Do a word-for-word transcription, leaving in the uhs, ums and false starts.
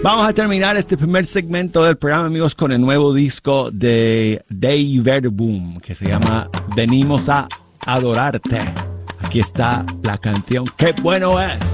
Vamos a terminar este primer segmento del programa, amigos, con el nuevo disco de Dave Verboom, que se llama Venimos a Adorarte. Aquí está la canción Qué bueno es.